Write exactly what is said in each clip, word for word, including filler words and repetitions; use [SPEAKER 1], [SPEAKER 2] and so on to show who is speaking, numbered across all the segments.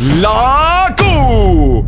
[SPEAKER 1] La Q.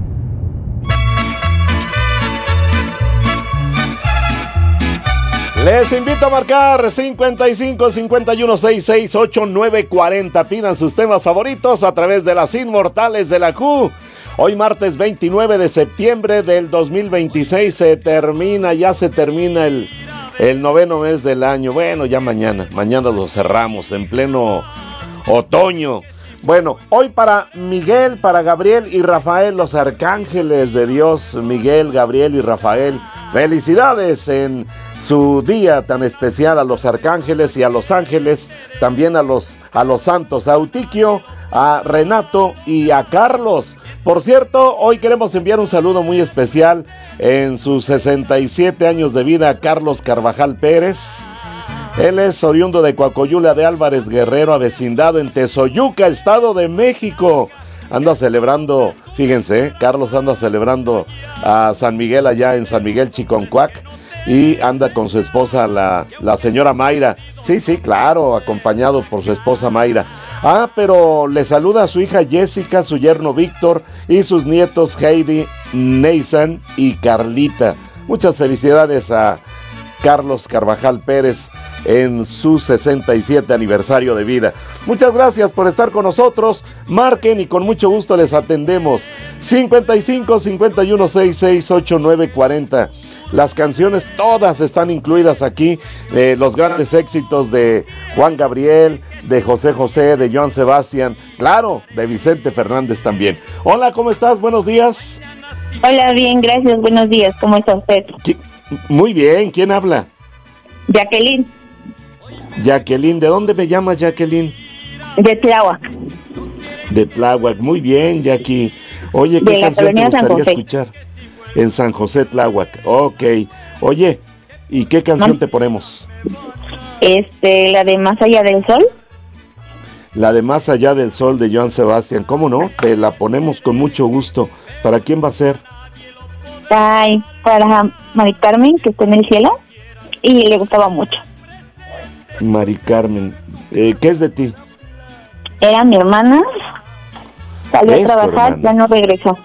[SPEAKER 2] Les invito a marcar cincuenta y cinco, cincuenta y uno, sesenta y seis, ochenta y nueve, cuarenta. Pidan sus temas favoritos a través de las Inmortales de la Q. Hoy martes veintinueve de septiembre del dos mil veintiséis se termina, ya se termina el, el noveno mes del año. Bueno, ya mañana, mañana lo cerramos en pleno otoño. Bueno, hoy para Miguel, para Gabriel y Rafael, los arcángeles de Dios, Miguel, Gabriel y Rafael, felicidades en su día tan especial a los arcángeles y a los ángeles, también a los, a los santos, a Eutiquio, a Renato y a Carlos. Por cierto, hoy queremos enviar un saludo muy especial en sus sesenta y siete años de vida a Carlos Carvajal Pérez. Él es oriundo de Coacoyula de Álvarez Guerrero, avecindado en Tezoyuca, Estado de México. Anda celebrando, fíjense, ¿eh? Carlos anda celebrando a San Miguel allá en San Miguel Chiconcuac y anda con su esposa, la, la señora Mayra. Sí, sí, claro, acompañado por su esposa Mayra. Ah, pero le saluda a su hija Jessica, su yerno Víctor y sus nietos Heidi, Nathan y Carlita. Muchas felicidades a Carlos Carvajal Pérez en su sesenta y siete aniversario de vida. Muchas gracias por estar con nosotros. Marquen y con mucho gusto les atendemos. cincuenta y cinco, cincuenta y uno, sesenta y seis, ochenta y nueve, cuarenta. Las canciones todas están incluidas aquí. Eh, los grandes éxitos de Juan Gabriel, de José José, de Joan Sebastián, claro, de Vicente Fernández también. Hola, ¿cómo estás? Buenos días.
[SPEAKER 3] Hola, bien, gracias. Buenos días. ¿Cómo está usted?
[SPEAKER 2] ¿Qui- Muy bien. ¿Quién habla?
[SPEAKER 3] Jacqueline,
[SPEAKER 2] Jacqueline. ¿De dónde me llamas, Jacqueline?
[SPEAKER 3] de Tláhuac.
[SPEAKER 2] De Tláhuac. Muy bien, Jackie. Oye, ¿qué
[SPEAKER 3] De la
[SPEAKER 2] canción te
[SPEAKER 3] colonia San
[SPEAKER 2] gustaría
[SPEAKER 3] José.
[SPEAKER 2] escuchar? En San José, Tláhuac. Ok. Oye, ¿y qué canción
[SPEAKER 3] ¿No?
[SPEAKER 2] te ponemos?
[SPEAKER 3] Este, la de Más allá del sol.
[SPEAKER 2] La de Más allá del sol de Joan Sebastián. ¿Cómo no? Te la ponemos con mucho gusto. ¿Para quién va a ser?
[SPEAKER 3] Ay, para Mari Carmen, que está en el cielo. Y le gustaba mucho.
[SPEAKER 2] Mari Carmen. Eh, ¿Qué es de ti?
[SPEAKER 3] Era mi hermana. Salió a
[SPEAKER 2] Es tu
[SPEAKER 3] trabajar,
[SPEAKER 2] hermana.
[SPEAKER 3] ya no regresó.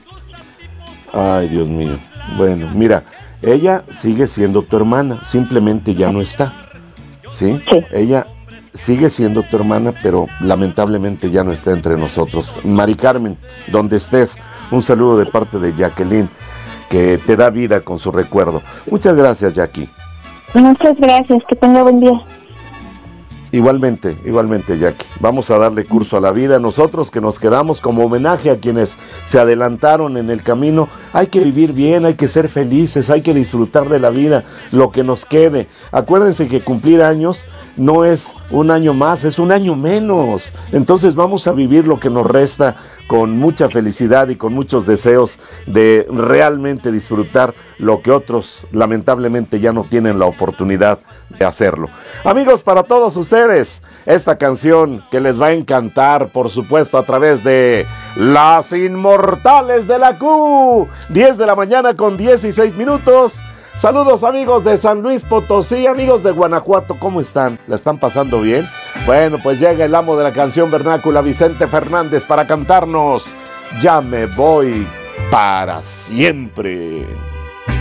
[SPEAKER 2] Ay, Dios mío. Bueno, mira, ella sigue siendo tu hermana, simplemente ya no está. ¿Sí?
[SPEAKER 3] Sí.
[SPEAKER 2] Ella sigue siendo tu hermana, pero lamentablemente ya no está entre nosotros. Mari Carmen, donde estés, un saludo de parte de Jacqueline, que te da vida con su recuerdo. Muchas gracias, Jackie.
[SPEAKER 3] Muchas gracias, que tenga buen día.
[SPEAKER 2] Igualmente, igualmente, Jackie. Vamos a darle curso a la vida. Nosotros que nos quedamos como homenaje a quienes se adelantaron en el camino. Hay que vivir bien, hay que ser felices, hay que disfrutar de la vida, lo que nos quede. Acuérdense que cumplir años no es un año más, es un año menos. Entonces vamos a vivir lo que nos resta con mucha felicidad y con muchos deseos de realmente disfrutar lo que otros lamentablemente ya no tienen la oportunidad de hacerlo. Amigos, para todos ustedes, esta canción que les va a encantar, por supuesto, a través de Las Inmortales de la Q. diez de la mañana con dieciséis minutos. Saludos, amigos de San Luis Potosí, amigos de Guanajuato, ¿cómo están? ¿La están pasando bien? Bueno, pues llega el amo de la canción vernácula, Vicente Fernández, para cantarnos Ya me voy para siempre.